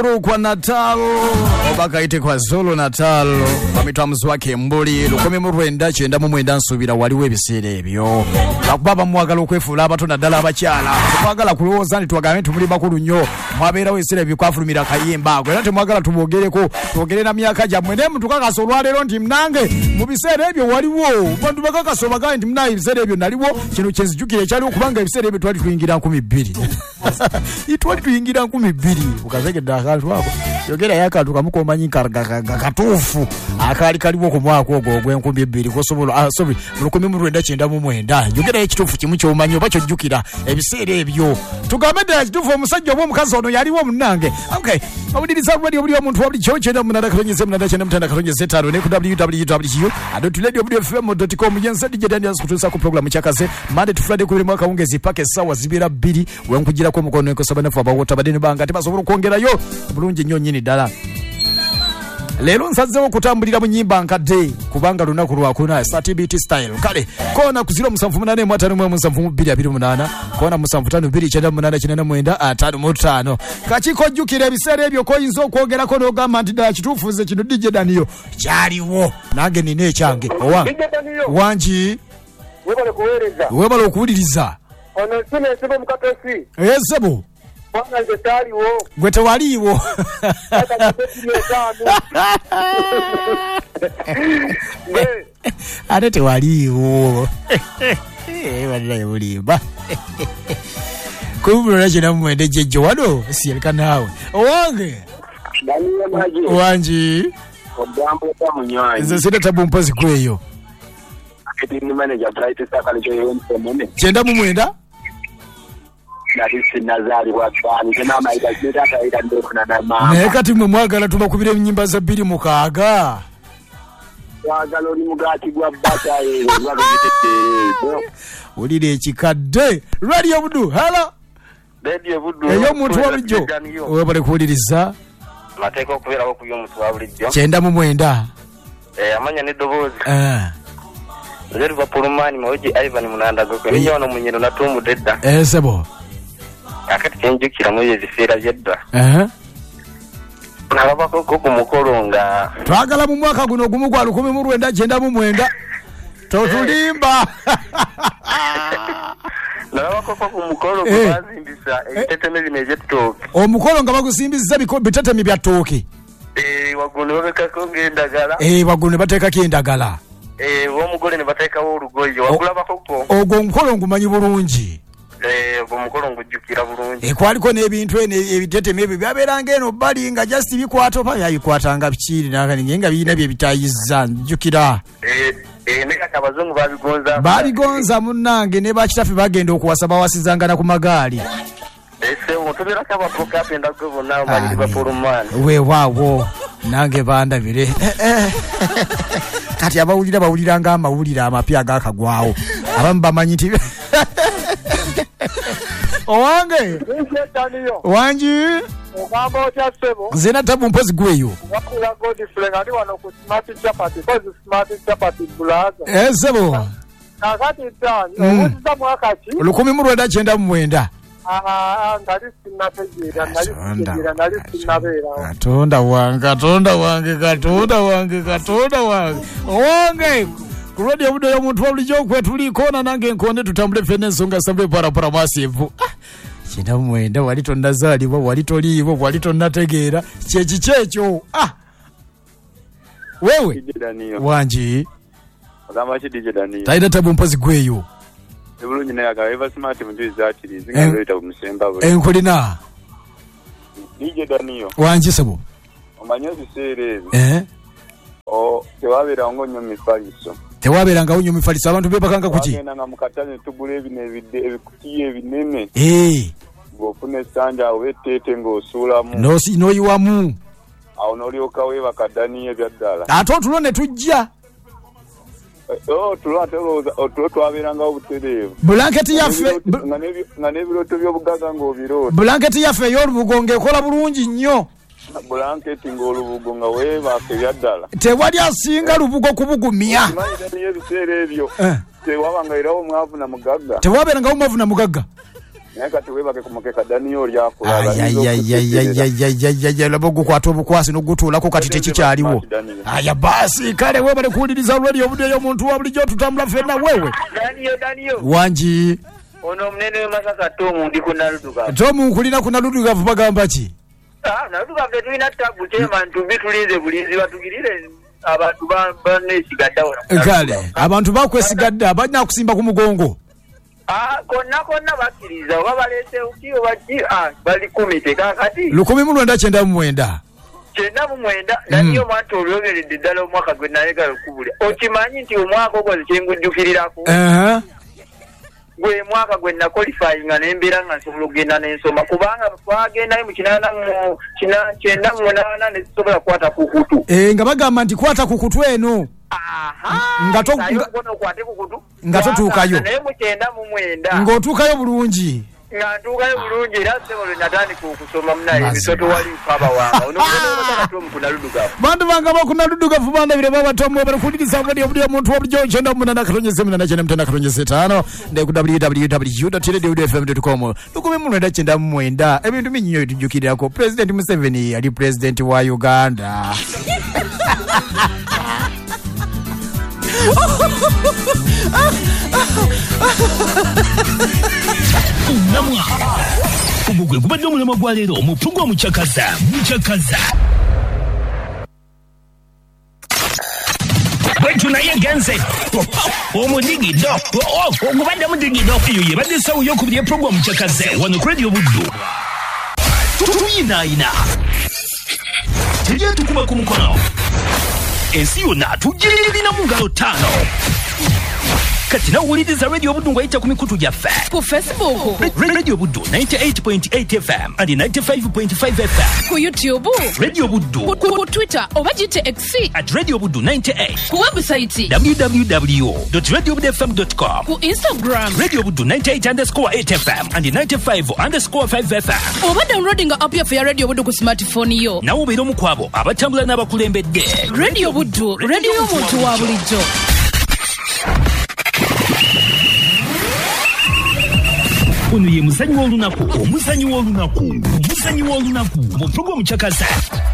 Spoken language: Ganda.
kwa Natal obaka ite kwa Zulu Natal pamitamuzi wake mbuli 1990 nsubira waliwo ebiseera ebyo bakubaba mwagala okwefula abatonda ddala abakyala twagala kulowooza nti twagala tumuli bakulu nnyo mwabeerawo ebiseera ebikwafulumira kayimba ako era temwagala tubogereko twogerera myaka gyammwe naye mutukakasa olwaleero nti mnange mu biseera ebyo waliwo bantu bakakasa obagaye nti mnange ebiseera ebyo naliwo kino kyenzijukire ekyaliwo kubanga ebiseera ebyo twali tuyingira 2,000 twali tuyingira 2,000 ukazegedde akantu ako yogera yakantu kamukomanyi katuufu akali kaliwo ku mwaka ogwo ogw'2,000 kosobola 1990 yogera ekituufu kimu kyomanyi oba kyojjukira ebiseera ebyo tugambe ddala kituufu omusajja oba omukazi ono yaliwo munnange okay awuliriza buli omuntu wabuli kyokyenda munada katonyeze munada kyenda mutanda katonyeze ttaano ne ku www.radio.fm.com yense DJ Daniels kutuusa ku programu kyakaze Monday to Friday kubiri mwaka wungezi paka essaawa zibeera 2 wenkugirako omukono ekosaba nafu abawota badeni banga tebasobola okwongerayo bulungi nnyo nnyini ddala. Leero nsazeewo okutambulira mu nnyimba nkadde kubanga lunaku lwakuna STBT style kale kona ku 07855228 kona 752998 kachiko jjukira ebiseera ebyo koyinza okwogerako n'ogamba nti ddala kituufuze kino DJ Daniel kyaliwo nange nina ekyange wangi webale okuwuliriza ono sinesebo mukatosi esebo wanga nze taliwo gwe tewaliiwo ate tewaliiwo walirayo bulimba kubulola kina mumwende jejjo wano siyalika naawe owange wangi nze sina tabu mpozi kweyo kyenda mu mwenda naye kati mwe mwagala tubakubira ennyimba za 2 olira ekikadde radio budu hala eyo omuntu wabulijjo webale kuwuliriza mateeka okubeerawo ku y'omuntu wa bulijjo kyenda mu mwenda amanya n'eddoboozi Zerva Purumani Moji Ivan Munandago kwenye ono munyero natumudde dda sebo akati kyenjukira mu ebiseera byedda nalabako ku mukolo nga twagala mu mwaka guno gumu gwa 1990 totulimba nalabako ku mukolo bazimbisa ebiteteme bino eby'ettooke omukolo nga bagusimbizza bitetemi bya ttooke waggulu babekako ng'endagala waggulu ne bateekako endagala omugole ne bateekawo olugoye wagulabakoko ogwo omukolo ngumanyi bulungi omukolo ngujjukira bulungi kwaliko n'ebintu ebiteteme ebyo byabeeranga eno bbali nga just bikwata oba yabikwatanga bikiri nakanige nga birina bye bitayizza njukira nekati abazungu babigonza munnange ne bakitaffe bagenda okuwasa bawasizangana ku magaali weewaawo nange bandabire kati bawulira nga amawulire amapya agakagwawo abamu bamanyi nti owange wangi ogamba otya ssebo nze natabu mpozi gweyo wakula Godfrey ali wano ku smart chapati bulaza sebo kakati ttani obuuziza mwaka ki 1990 nali sinnabeerawo katonda wange owange ku radio budo y'omuntu wabulijjo okwetuliikoona nange enkonde tutambule ffenna ensonga sabule parapara masivu 90 wali tonnazaalibwa wali toliiwo wali tonnategeera kyekiki ekyo wewe wangi talina tabu mpozi gweyo ebulungi naye agaba smart mujuzi zatiri zingazoyita kumusemba bwe enkolina DJ Daniel wangi sebo omanyi ebiseera ebyo tewabeerango nnyo mifaliso tewabeerangawo nnyo mifaliso abantu beebakanga kuki nga mu katale tugula ebikutiya ebinene ng'ofuna essanja awo etteete ng'osuulamu n'oyiwamu awo n'olyoka weebaka Daniel ebya ddala ate otulo ne tujja twabeerangawo butereevu bulanketi yaffe nga n'ebirooto by'obugagga ng'obiroota bulanketi yaffe ey'olubugo ng'ekola bulungi nnyo bulanketi ng'olubugo nga weebaaka ebya ddala tewali asinga lubugo kubugumya ebiseera ebyo tewabanga erawo omwavu na mugagga tewabeerangawo omwavu na mugagga Neka tuwebake kumukeka Daniel yakola. Labo gukwata obukwasi n'ogutulako kati tekikyaliwo. Aya basi kale webale kuwuliriza radio budde y'omuntu wa bulijjo tutambula fenna wewe. Daniel. Wanji. Ono munene Masaka Tomu ndi kunaluduka. Tomu kulina kunaluduka bagamba ki? Naluduka fe tulina tabu chema ntumbi tulize bulizi batugirire abantu banesigadda wona. Kale abantu bakwesigadda banya kusimba ku mugongo. Konna bakiriza oba balese ukiyo baki bali kumite kakati 1999 naniyo mwanto olyogeredde ddala omwaka gwe nalega lukubule okimanyi nti omwaka ogwo kyengujjukirirako gwe mwaka gwe nakolifayinga nembeera nga nsobola okugenda n'ensoma kubanga twagendayo mu 98 nezisobola kukwata ku kutu nga bagamba nti kwata ku kutu eno nga totuukayo naye mu 99 ng'otuukayo bulungi ntuukayo bulungi era sebolo natandika okusoma munaye ebisoto wali mpaba wanga onomunaludugavu bantu banga bakunaludugavu bandabire babatomu balikuliriza bali obuli omuntu wabulijjo nkyenda munana katonyeze munana kyenda mutenda katonyeze ttaano ne ku www.radio.fm.com 1999 ebintu binyinyo bitujjukirirako President Museveni yali president wa Uganda. Namwa ubugwe gubadde omulema gwa leero omupungu omukyakaza bwetu naye genze omudigido ogubadde mudigido eyo yebadde essawo y'okubiri eprogramu omukyakaze wano ku Radio Buddu tuyinaayina tegyetukuba ku mukono ensi yonna tugirina mu ngalo 5 kati nawuliriza Radio Buddu ng'ayita ku mikutu gyaffe ku Facebook Radio Buddu 98.8 FM and 95.5 FM ku YouTube Radio Buddu ku Twitter oba gite X at Radio Buddu 98 ku website www.radiobuddufm.com ku Instagram Radio Buddu 98_8 FM and 95_5 FM oba downloading app ya Radio Buddu ku smartphone yo nawo beera omu kwabo abatambula n'abakulembedde Radio Buddu radio y'omuntu wa bulijjo. Ono ye muzanyi w'olunaku mu programu Kyakaza